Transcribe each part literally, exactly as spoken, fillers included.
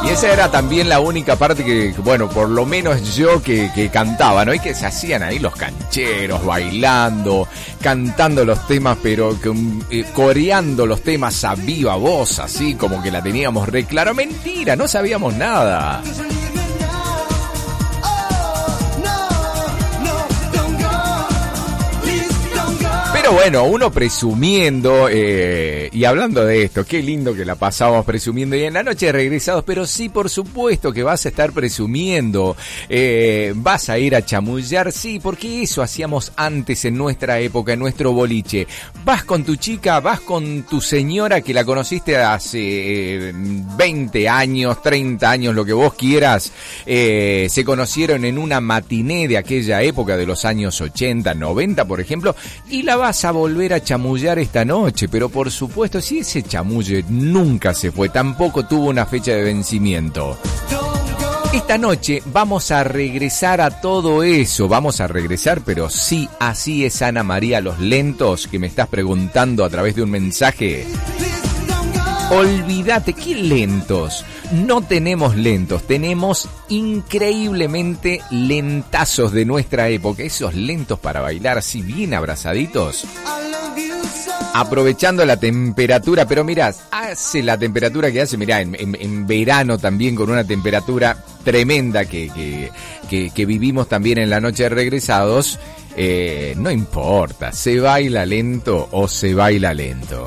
Y esa era también la única parte que, bueno, por lo menos yo que, que cantaba, ¿no? Y que se hacían ahí los cancheros, bailando, cantando los temas, pero con, eh, coreando los temas a viva voz, así como que la teníamos re claro. Mentira, no sabíamos nada. Pero bueno, uno presumiendo, eh, y hablando de esto, qué lindo que la pasamos presumiendo y en la noche de regresados, pero sí, por supuesto que vas a estar presumiendo, eh, vas a ir a chamullar, sí, porque eso hacíamos antes en nuestra época, en nuestro boliche. Vas con tu chica, vas con tu señora que la conociste hace eh, veinte años, treinta años, lo que vos quieras, eh, se conocieron en una matiné de aquella época, de los años ochenta, noventa, por ejemplo, y la vas a volver a chamullar esta noche, pero por supuesto, si ese chamulle nunca se fue, tampoco tuvo una fecha de vencimiento. Esta noche vamos a regresar a todo eso, vamos a regresar, pero sí, así es Ana María, los lentos que me estás preguntando a través de un mensaje. Olvídate, ¿qué lentos? No tenemos lentos, tenemos increíblemente lentazos de nuestra época, esos lentos para bailar así bien abrazaditos. Aprovechando la temperatura, pero mirá, hace la temperatura que hace, mirá, en, en, en verano también con una temperatura tremenda que, que, que, que vivimos también en la noche de regresados, eh, no importa, se baila lento o se baila lento.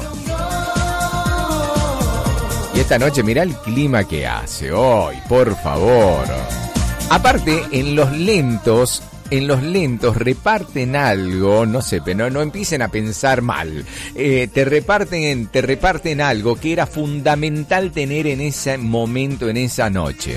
Y esta noche, mirá el clima que hace hoy, por favor. Aparte, en los lentos, en los lentos reparten algo, no sé, pero no, no empiecen a pensar mal. Eh, te reparten, te reparten algo que era fundamental tener en ese momento, en esa noche.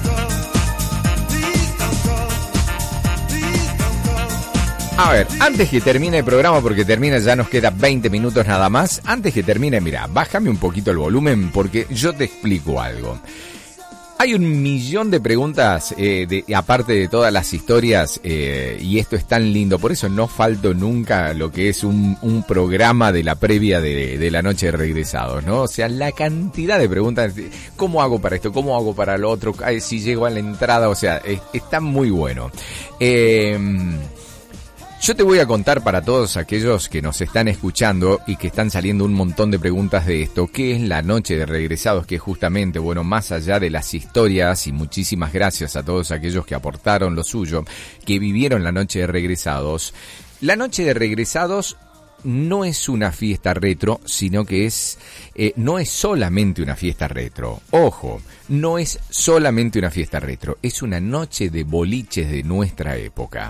A ver, antes que termine el programa, porque termina, ya nos queda veinte minutos nada más. Antes que termine, mira, bájame un poquito el volumen porque yo te explico algo. Hay un millón de preguntas, eh, de, aparte de todas las historias, eh, y esto es tan lindo, por eso no falto nunca lo que es un, un programa de la previa de, de la noche de regresados, ¿no? O sea, la cantidad de preguntas, ¿cómo hago para esto? ¿Cómo hago para lo otro? Ay, si llego a la entrada, o sea, es, está muy bueno. Eh... Yo te voy a contar para todos aquellos que nos están escuchando y que están saliendo un montón de preguntas de esto, ¿qué es la noche de regresados? Que justamente, bueno, más allá de las historias, y muchísimas gracias a todos aquellos que aportaron lo suyo, que vivieron la noche de regresados, la noche de regresados no es una fiesta retro, sino que es, eh, no es solamente una fiesta retro. Ojo, no es solamente una fiesta retro, es una noche de boliches de nuestra época.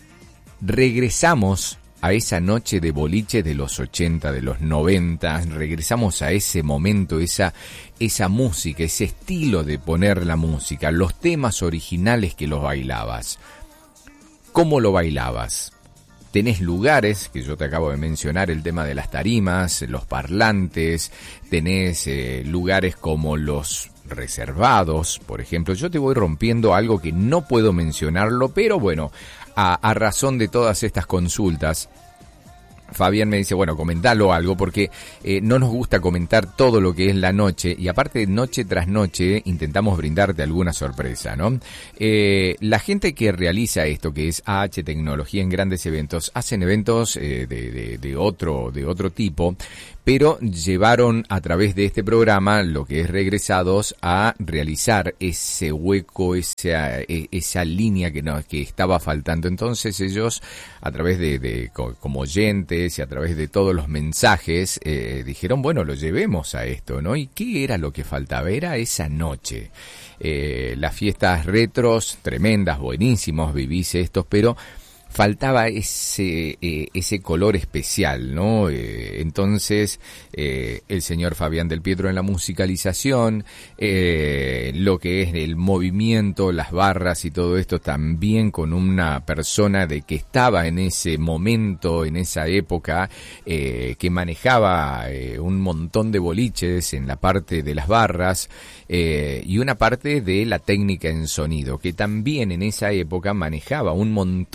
Regresamos a esa noche de boliche de los ochenta, de los noventa, regresamos a ese momento, esa, esa música, ese estilo de poner la música, los temas originales que los bailabas. ¿Cómo lo bailabas? Tenés lugares, que yo te acabo de mencionar, el tema de las tarimas, los parlantes, tenés eh, lugares como los reservados, por ejemplo. Yo te voy rompiendo algo que no puedo mencionarlo, pero bueno, a, a razón de todas estas consultas, Fabián me dice, bueno, comentalo algo, porque eh, no nos gusta comentar todo lo que es la noche, y aparte noche tras noche intentamos brindarte alguna sorpresa, ¿no? Eh, la gente que realiza esto, que es A H Tecnología en Grandes Eventos, hacen eventos eh, de, de, de otro, de otro tipo, pero llevaron a través de este programa, lo que es Regresados, a realizar ese hueco, esa, esa línea que, no, que estaba faltando. Entonces ellos, a través de, de como oyentes y a través de todos los mensajes, eh, dijeron, bueno, lo llevemos a esto, ¿no? ¿Y qué era lo que faltaba? Era esa noche. Eh, las fiestas retros, tremendas, buenísimos, vivís estos, pero faltaba ese eh, ese color especial, ¿no? Eh, entonces, eh, el señor Fabián del Pietro en la musicalización, eh, lo que es el movimiento, las barras y todo esto, también con una persona de que estaba en ese momento, en esa época, eh, que manejaba eh, un montón de boliches en la parte de las barras, eh, y una parte de la técnica en sonido, que también en esa época manejaba un montón de boliches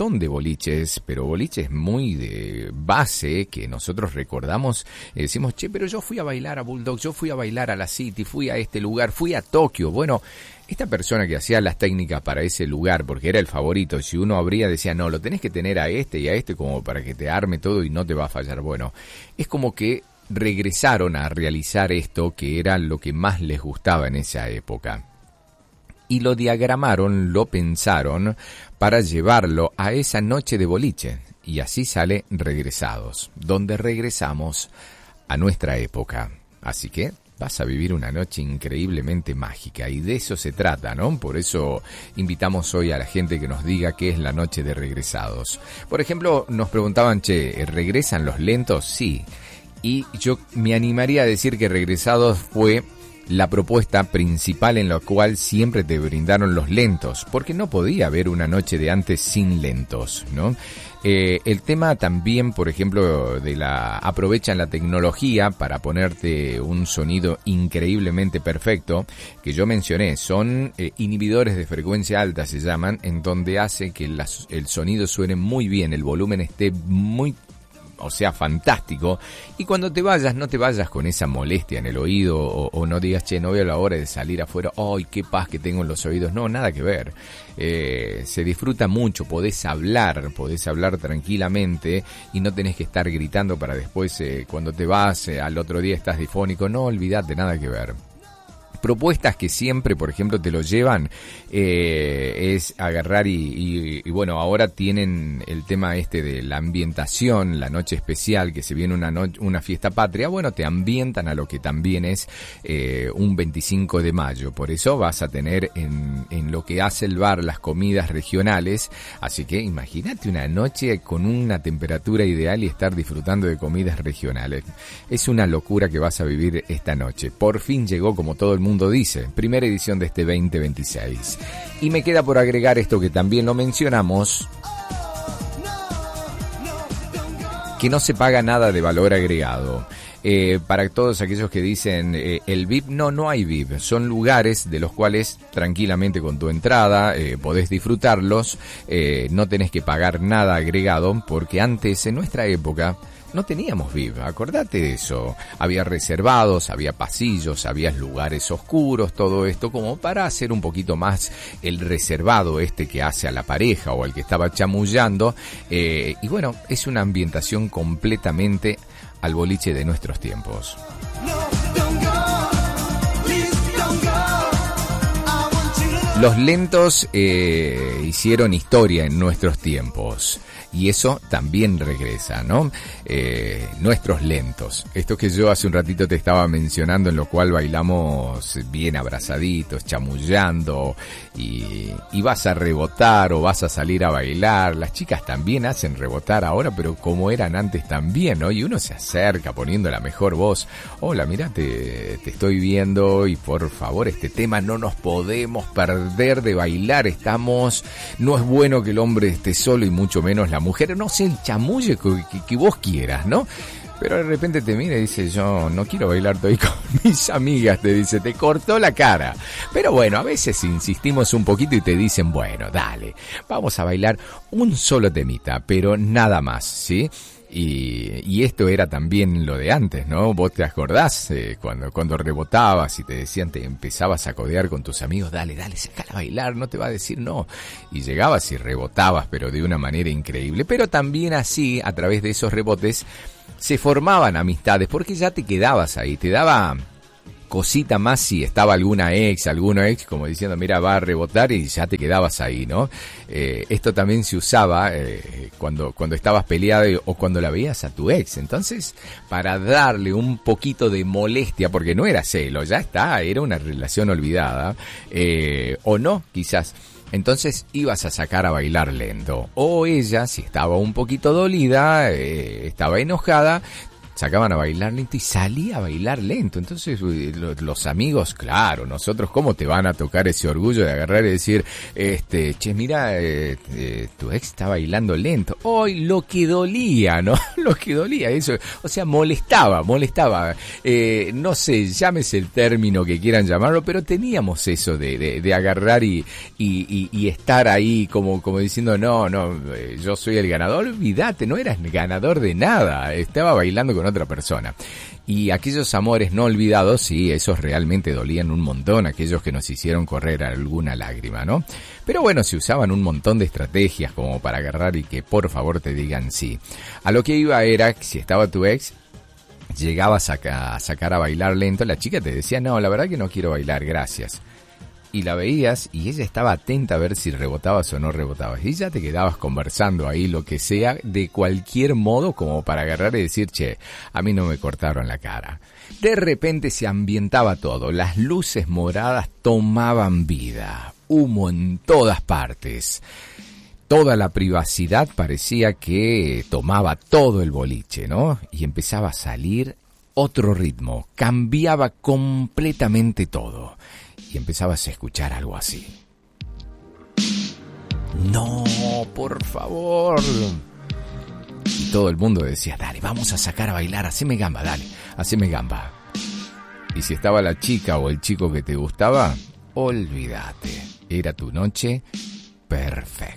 boliches, pero boliches muy de base que nosotros recordamos, eh, decimos, che, pero yo fui a bailar a Bulldog, yo fui a bailar a la City, fui a este lugar, fui a Tokio. Bueno, esta persona que hacía las técnicas para ese lugar, porque era el favorito, si uno abría decía, no, lo tenés que tener a este y a este como para que te arme todo y no te va a fallar. Bueno, es como que regresaron a realizar esto que era lo que más les gustaba en esa época. Y lo diagramaron, lo pensaron para llevarlo a esa noche de boliche. Y así sale Regresados, donde regresamos a nuestra época. Así que vas a vivir una noche increíblemente mágica y de eso se trata, ¿no? Por eso invitamos hoy a la gente que nos diga qué es la noche de Regresados. Por ejemplo, nos preguntaban, che, ¿regresan los lentos? Sí. Y yo me animaría a decir que Regresados fue la propuesta principal en la cual siempre te brindaron los lentos, porque no podía haber una noche de antes sin lentos, ¿no? Eh, el tema también, por ejemplo, de la aprovechan la tecnología para ponerte un sonido increíblemente perfecto, que yo mencioné, son eh, inhibidores de frecuencia alta, se llaman, en donde hace que la, el sonido suene muy bien, el volumen esté muy, o sea, fantástico, y cuando te vayas, no te vayas con esa molestia en el oído, o, o no digas, che, no veo la hora de salir afuera, ¡ay, qué paz que tengo en los oídos! No, nada que ver. Eh, se disfruta mucho, podés hablar, podés hablar tranquilamente, y no tenés que estar gritando para después, eh, cuando te vas, eh, al otro día estás difónico, no, olvidate, nada que ver. Propuestas que siempre, por ejemplo, te lo llevan, eh, es agarrar y, y, y bueno, ahora tienen el tema este de la ambientación, la noche especial, que se viene una noche, una fiesta patria, bueno, te ambientan a lo que también es eh, un veinticinco de mayo, por eso vas a tener en, en lo que hace el bar las comidas regionales, así que imagínate una noche con una temperatura ideal y estar disfrutando de comidas regionales. Es una locura que vas a vivir esta noche. Por fin llegó, como todo el mundo dice, primera edición de este veinte veintiséis. Y me queda por agregar esto que también lo mencionamos, que no se paga nada de valor agregado. Eh, para todos aquellos que dicen eh, el V I P, no, no hay V I P, son lugares de los cuales tranquilamente con tu entrada eh, podés disfrutarlos, eh, no tenés que pagar nada agregado, porque antes, en nuestra época, no teníamos V I P, acordate de eso. Había reservados, había pasillos, había lugares oscuros, todo esto como para hacer un poquito más el reservado este que hace a la pareja o al que estaba chamullando. Eh, y bueno, es una ambientación completamente al boliche de nuestros tiempos. Los lentos eh, hicieron historia en nuestros tiempos. Y eso también regresa, ¿no? Eh, nuestros lentos. Esto que yo hace un ratito te estaba mencionando, en lo cual bailamos bien abrazaditos, chamullando, y, y vas a rebotar o vas a salir a bailar. Las chicas también hacen rebotar ahora, pero como eran antes también, ¿no? Y uno se acerca poniendo la mejor voz. Hola, mira, te, te estoy viendo y por favor, este tema no nos podemos perder de bailar. Estamos, no es bueno que el hombre esté solo y mucho menos la mujer, no sé, el chamulle que, que, que vos quieras, ¿no? Pero de repente te mira y dice, yo no quiero bailar todavía con mis amigas, te dice, te cortó la cara. Pero bueno, a veces insistimos un poquito y te dicen, bueno, dale, vamos a bailar un solo temita, pero nada más, ¿sí? Y, y esto era también lo de antes, ¿no? Vos te acordás eh, cuando, cuando rebotabas y te decían, te empezabas a codear con tus amigos, dale, dale, sácala a bailar, no te va a decir no. Y llegabas y rebotabas, pero de una manera increíble. Pero también así, a través de esos rebotes, se formaban amistades, porque ya te quedabas ahí, te daba cosita más si estaba alguna ex, alguno ex, como diciendo, mira, va a rebotar y ya te quedabas ahí, ¿no? Eh, esto también se usaba eh, cuando, cuando estabas peleado o cuando la veías a tu ex. Entonces, para darle un poquito de molestia, porque no era celo, ya está, era una relación olvidada, eh, o no, quizás. Entonces ibas a sacar a bailar lento. O ella, si estaba un poquito dolida, eh, estaba enojada, sacaban a bailar lento y salía a bailar lento. Entonces los amigos, claro, nosotros, ¿cómo te van a tocar ese orgullo de agarrar y decir, este, che, mira, eh, eh, tu ex está bailando lento? Hoy lo que dolía, ¿no? Lo que dolía, eso, o sea, molestaba, molestaba. Eh, no sé, llámese el término que quieran llamarlo, pero teníamos eso de, de, de agarrar y, y, y, y estar ahí como, como diciendo, no, no, eh, yo soy el ganador. Olvídate, no eras ganador de nada, estaba bailando con otra persona. Y aquellos amores no olvidados, sí, esos realmente dolían un montón, aquellos que nos hicieron correr alguna lágrima, ¿no? Pero bueno, se usaban un montón de estrategias como para agarrar y que por favor te digan sí. A lo que iba era, si estaba tu ex, llegabas a, a sacar a bailar lento, la chica te decía, no, la verdad que no quiero bailar, gracias. Y la veías y ella estaba atenta a ver si rebotabas o no rebotabas. Y ya te quedabas conversando ahí, lo que sea, de cualquier modo, como para agarrar y decir, che, a mí no me cortaron la cara. De repente se ambientaba todo, las luces moradas tomaban vida, humo en todas partes. Toda la privacidad parecía que tomaba todo el boliche, ¿no? Y empezaba a salir otro ritmo, cambiaba completamente todo. Y empezabas a escuchar algo así. No, por favor. Y todo el mundo decía, dale, vamos a sacar a bailar, haceme gamba, dale, haceme gamba. Y si estaba la chica o el chico que te gustaba, olvídate, era tu noche perfecta.